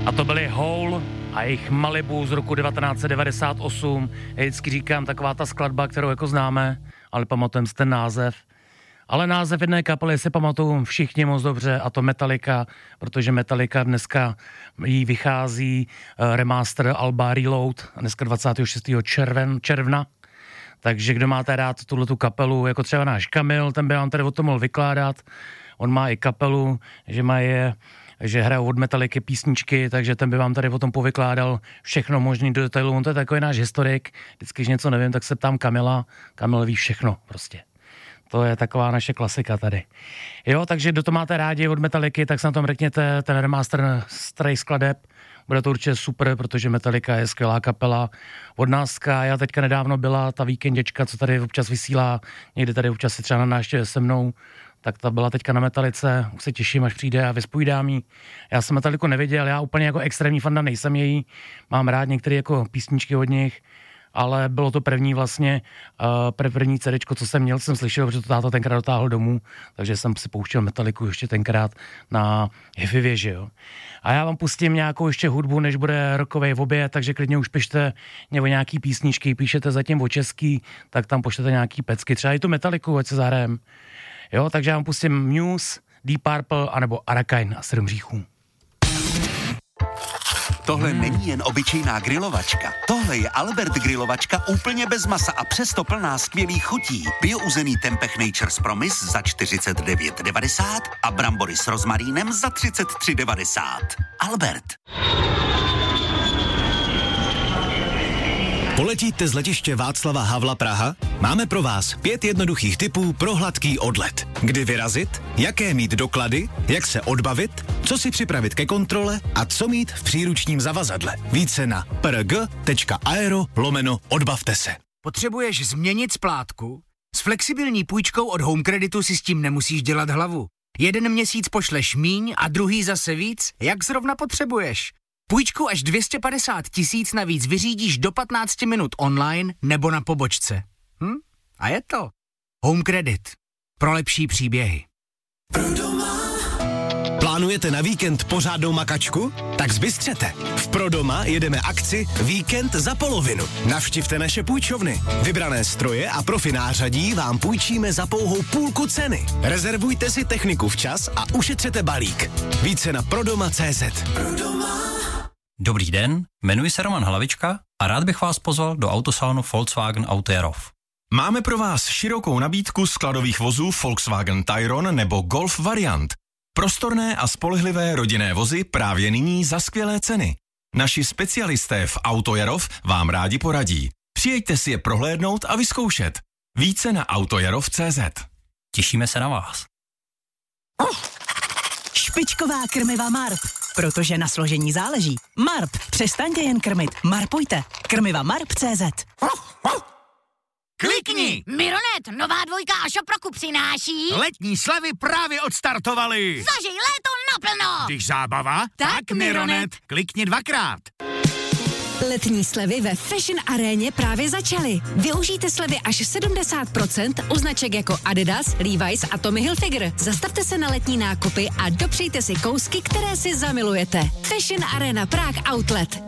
A to byly Hole a jejich Malibu z roku 1998. Já vždycky říkám, taková ta skladba, kterou jako známe, ale pamatujeme si ten název. Ale název jedné kapely si pamatují všichni moc dobře, a to Metallica, protože Metallica dneska jí vychází remaster alba Reload, dneska 26. června. Takže kdo máte rád tuhletu kapelu, jako třeba náš Kamil, ten by vám tady o tom mohl vykládat. On má i kapelu, že hrajou od Metalliky písničky, takže ten by vám tady o tom povykládal všechno možný do detailu. On to je takový náš historik, vždycky, když něco nevím, tak se ptám Kamila. Kamil ví všechno prostě. To je taková naše klasika tady. Jo, takže kdo to máte rádi od Metalliky, tak se na tom řekněte ten remaster starých skladeb. Bude to určitě super, protože Metallica je skvělá kapela. Od nás, já teďka nedávno byla ta víkenděčka, co tady občas vysílá, někdy tady občas si třeba na návštěvě se mnou, tak ta byla teďka na Metallice, už se těším, až přijde a vyspovídám jí. Já jsem Metalliku neviděl, já úplně jako extrémní fanda nejsem její, mám rád některé jako písničky od nich, ale bylo to první vlastně, první CDčko, co jsem měl, jsem slyšel, protože to táta tenkrát dotáhl domů, takže jsem si pouštěl Metalliku ještě tenkrát na Hi-Fi věži, jo. A já vám pustím nějakou ještě hudbu, než bude rokovej oběd, takže klidně už pište nebo nějaký písničky, píšete zatím o český, tak tam pošlete nějaký pecky, třeba i tu Metalliku, ať se zahrajem. Jo, takže já vám pustím Muse, Deep Purple, anebo Arakain a 7 hříchů. Tohle není jen obyčejná grilovačka. Tohle je Albert grilovačka úplně bez masa a přesto plná skvělých chutí. Biouzený Tempeh Nature's Promise za 49,90 a brambory s rozmarínem za 33,90. Albert. Poletíte z letiště Václava Havla Praha? Máme pro vás 5 jednoduchých tipů pro hladký odlet. Kdy vyrazit, jaké mít doklady, jak se odbavit, co si připravit ke kontrole a co mít v příručním zavazadle. Více na prg.aero/odbavte se. Potřebuješ změnit splátku? S flexibilní půjčkou od Home Creditu si s tím nemusíš dělat hlavu. Jeden měsíc pošleš míň a druhý zase víc, jak zrovna potřebuješ. Půjčku až 250 000 navíc vyřídíš do 15 minut online nebo na pobočce. A je to Home Credit. Pro lepší příběhy. Plánujete na víkend pořádnou makačku? Tak zbystřete. V Prodoma jedeme akci Víkend za polovinu. Navštivte naše půjčovny. Vybrané stroje a profi nářadí vám půjčíme za pouhou půlku ceny. Rezervujte si techniku včas a ušetřete balík. Více na prodoma.cz. Dobrý den, jmenuji se Roman Hlavička a rád bych vás pozval do autosalonu Volkswagen Auto Jarov. Máme pro vás širokou nabídku skladových vozů Volkswagen Tayron nebo Golf variant. Prostorné a spolehlivé rodinné vozy právě nyní za skvělé ceny. Naši specialisté v Auto Jarov vám rádi poradí. Přijeďte si je prohlédnout a vyzkoušet. Více na autojarov.cz. Těšíme se na vás. Špičková krmiva Marp, protože na složení záleží. Marp, přestaňte jen krmit, marpujte. Krmiva Marp.cz. Klikni! Mironet, nová dvojka a Šoproku přináší Letní slevy právě odstartovaly. Zažij léto naplno! Když zábava, tak Mironet. Klikni 2krát. Letní slevy ve Fashion Aréně právě začaly. Využijte slevy až 70% u značek jako Adidas, Levi's a Tommy Hilfiger. Zastavte se na letní nákupy a dopřejte si kousky, které si zamilujete. Fashion Arena Prague Outlet.